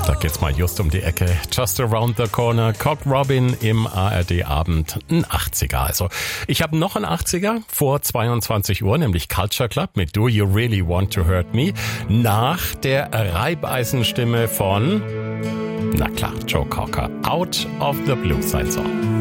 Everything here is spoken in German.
Sag jetzt mal just um die Ecke. Just Around the Corner. Cock Robin im ARD-Abend. Ein 80er. Also, ich habe noch einen 80er vor 22 Uhr, nämlich Culture Club mit Do You Really Want to Hurt Me? Nach der Reibeisenstimme von, na klar, Joe Cocker. Out of the Blue, sein Song.